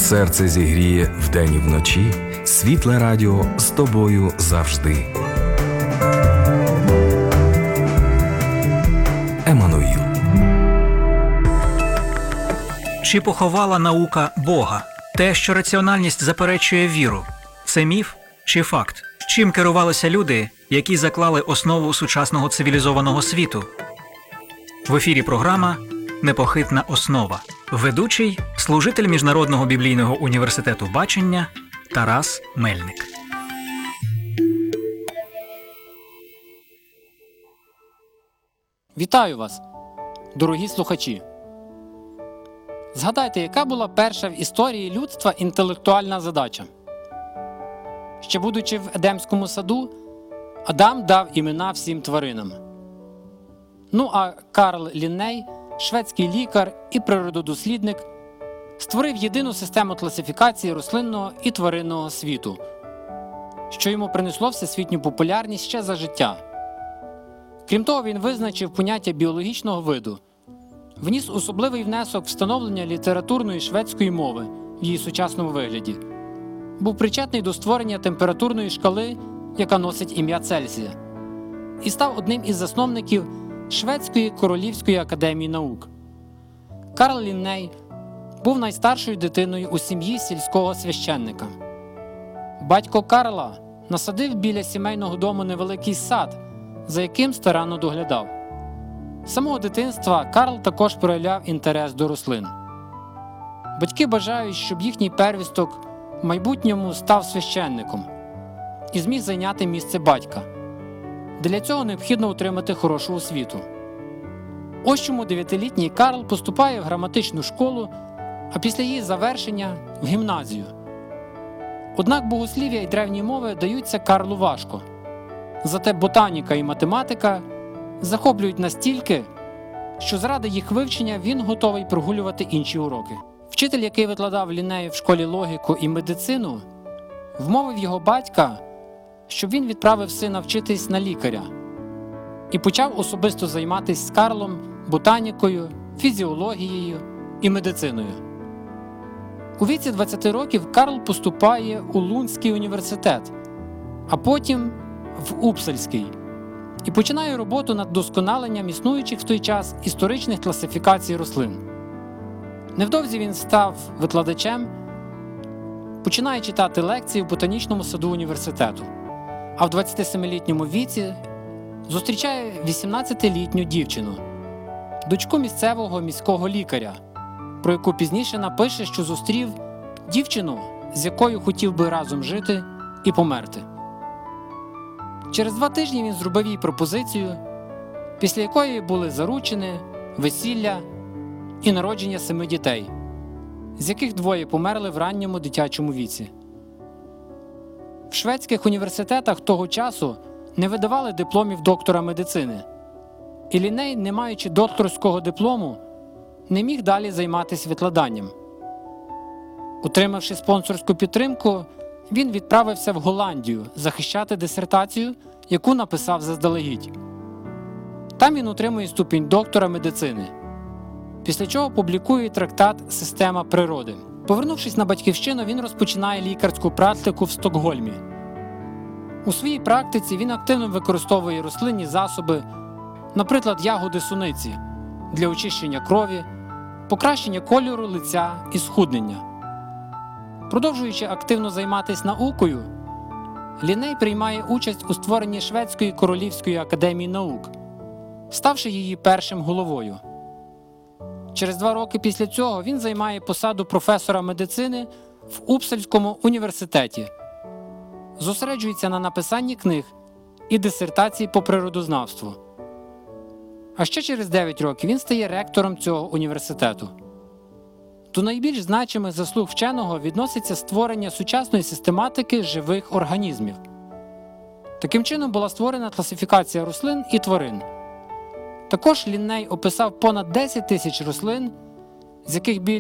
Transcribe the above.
серце зігріє вдень і вночі, світле радіо з тобою завжди. Еммануїл. Чи поховала наука Бога? Те, що раціональність заперечує віру – це міф чи факт? Чим керувалися люди, які заклали основу сучасного цивілізованого світу? В ефірі програма «Непохитна основа». Ведучий – служитель Міжнародного біблійного університету бачення Тарас Мельник. Вітаю вас, дорогі слухачі! Згадайте, яка була перша в історії людства інтелектуальна задача? Ще будучи в Едемському саду, Адам дав імена всім тваринам. Ну а Карл Лінней, шведський лікар і природодослідник, створив єдину систему класифікації рослинного і тваринного світу, що йому принесло всесвітню популярність ще за життя. Крім того, він визначив поняття біологічного виду, вніс особливий внесок в встановлення літературної шведської мови в її сучасному вигляді, був причетний до створення температурної шкали, яка носить ім'я Цельсія, і став одним із засновників Шведської Королівської академії наук. Карл Лінней був найстаршою дитиною у сім'ї сільського священника. Батько Карла насадив біля сімейного дому невеликий сад, за яким старанно доглядав. З самого дитинства Карл також проявляв інтерес до рослин. Батьки бажають, щоб їхній первісток в майбутньому став священником і зміг зайняти місце батька. Для цього необхідно отримати хорошу освіту. Ось чому 9-літній Карл поступає в граматичну школу, а після її завершення – в гімназію. Однак богослів'я і древні мови даються Карлу важко. Зате ботаніка і математика захоплюють настільки, що заради їх вивчення він готовий прогулювати інші уроки. Вчитель, який викладав Ліннею в школі логіку і медицину, вмовив його батька, щоб він відправив сина вчитись на лікаря, і почав особисто займатися з Карлом ботанікою, фізіологією і медициною. У віці 20 років Карл поступає у Лундський університет, а потім в Упсальський, і починає роботу над вдосконаленням існуючих в той час історичних класифікацій рослин. Невдовзі він став викладачем, починає читати лекції в ботанічному саду університету, а в 27-літньому віці зустрічає 18-літню дівчину, дочку місцевого міського лікаря, про яку пізніше напише, що зустрів дівчину, з якою хотів би разом жити і померти. Через 2 тижні він зробив їй пропозицію, після якої були заручини, весілля і народження 7 дітей, з яких 2 померли в ранньому дитячому віці. В шведських університетах того часу не видавали дипломів доктора медицини, і Лінней, не маючи докторського диплому, не міг далі займатися викладанням. Отримавши спонсорську підтримку, він відправився в Голландію захищати дисертацію, яку написав заздалегідь. Там він отримує ступінь доктора медицини, після чого публікує трактат «Система природи». Повернувшись на батьківщину, він розпочинає лікарську практику в Стокгольмі. У своїй практиці він активно використовує рослинні засоби, наприклад, ягоди суниці, для очищення крові, покращення кольору лиця і схуднення. Продовжуючи активно займатися наукою, Лінней приймає участь у створенні Шведської Королівської академії наук, ставши її першим головою. Через 2 роки після цього він займає посаду професора медицини в Упсальському університеті, зосереджується на написанні книг і дисертацій по природознавству. А ще через 9 років він стає ректором цього університету. До найбільш значимих заслуг вченого відноситься створення сучасної систематики живих організмів. Таким чином була створена класифікація рослин і тварин. Також Лінней описав понад 10 тисяч рослин, з яких біля